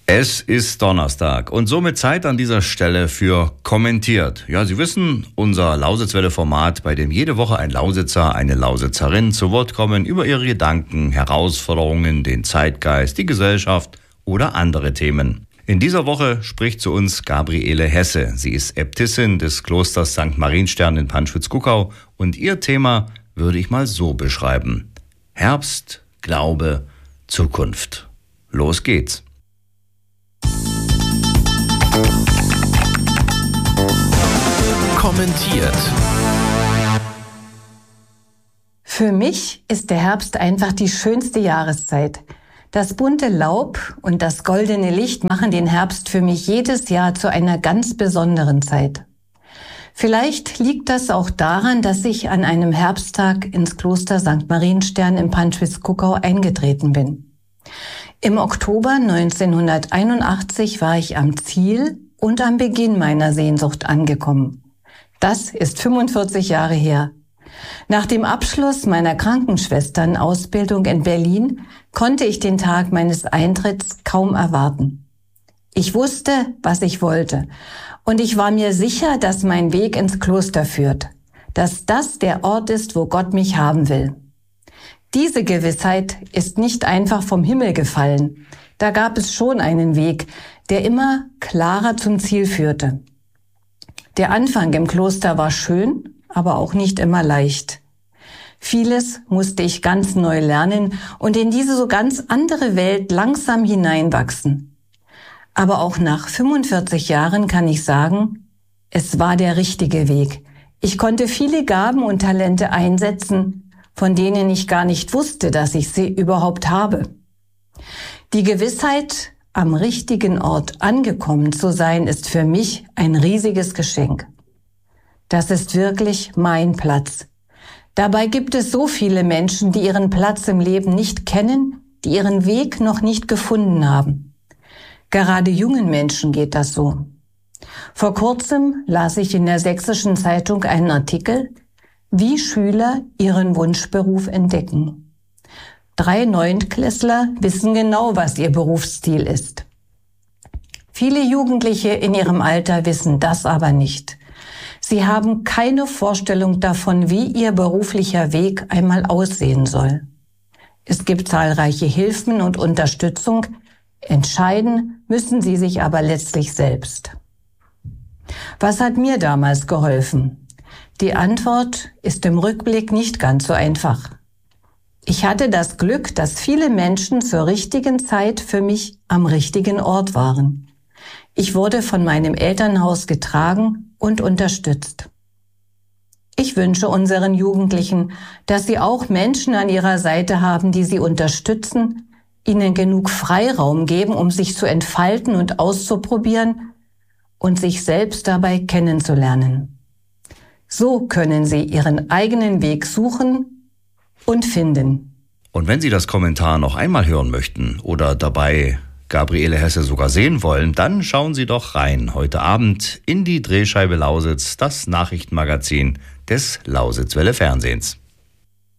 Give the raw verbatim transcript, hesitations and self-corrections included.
Es ist Donnerstag und somit Zeit an dieser Stelle für Kommentiert. Ja, Sie wissen, unser Lausitzwelle-Format, bei dem jede Woche ein Lausitzer, eine Lausitzerin zu Wort kommen über ihre Gedanken, Herausforderungen, den Zeitgeist, die Gesellschaft oder andere Themen. In dieser Woche spricht zu uns Gabriele Hesse. Sie ist Äbtissin des Klosters Sankt Marienstern in Panschwitz-Kuckau und ihr Thema würde ich mal so beschreiben: Herbst, Glaube, Zukunft. Los geht's. Kommentiert. Für mich ist der Herbst einfach die schönste Jahreszeit. Das bunte Laub und das goldene Licht machen den Herbst für mich jedes Jahr zu einer ganz besonderen Zeit. Vielleicht liegt das auch daran, dass ich an einem Herbsttag ins Kloster Sankt Marienstern in Panschwitz-Kuckau eingetreten bin. Im Oktober neunzehnhunderteinundachtzig war ich am Ziel und am Beginn meiner Sehnsucht angekommen. Das ist fünfundvierzig Jahre her. Nach dem Abschluss meiner Krankenschwesternausbildung in Berlin konnte ich den Tag meines Eintritts kaum erwarten. Ich wusste, was ich wollte, und ich war mir sicher, dass mein Weg ins Kloster führt, dass das der Ort ist, wo Gott mich haben will. Diese Gewissheit ist nicht einfach vom Himmel gefallen. Da gab es schon einen Weg, der immer klarer zum Ziel führte. Der Anfang im Kloster war schön, aber auch nicht immer leicht. Vieles musste ich ganz neu lernen und in diese so ganz andere Welt langsam hineinwachsen. Aber auch nach fünfundvierzig Jahren kann ich sagen, es war der richtige Weg. Ich konnte viele Gaben und Talente einsetzen, von denen ich gar nicht wusste, dass ich sie überhaupt habe. Die Gewissheit, am richtigen Ort angekommen zu sein, ist für mich ein riesiges Geschenk. Das ist wirklich mein Platz. Dabei gibt es so viele Menschen, die ihren Platz im Leben nicht kennen, die ihren Weg noch nicht gefunden haben. Gerade jungen Menschen geht das so. Vor kurzem las ich in der Sächsischen Zeitung einen Artikel, wie Schüler ihren Wunschberuf entdecken. Drei Neuntklässler wissen genau, was ihr Berufsziel ist. Viele Jugendliche in ihrem Alter wissen das aber nicht. Sie haben keine Vorstellung davon, wie ihr beruflicher Weg einmal aussehen soll. Es gibt zahlreiche Hilfen und Unterstützung, entscheiden müssen sie sich aber letztlich selbst. Was hat mir damals geholfen? Die Antwort ist im Rückblick nicht ganz so einfach. Ich hatte das Glück, dass viele Menschen zur richtigen Zeit für mich am richtigen Ort waren. Ich wurde von meinem Elternhaus getragen und unterstützt. Ich wünsche unseren Jugendlichen, dass sie auch Menschen an ihrer Seite haben, die sie unterstützen, ihnen genug Freiraum geben, um sich zu entfalten und auszuprobieren und sich selbst dabei kennenzulernen. So können Sie Ihren eigenen Weg suchen und finden. Und wenn Sie das Kommentar noch einmal hören möchten oder dabei Gabriele Hesse sogar sehen wollen, dann schauen Sie doch rein heute Abend in die Drehscheibe Lausitz, das Nachrichtenmagazin des Lausitzwelle Fernsehens.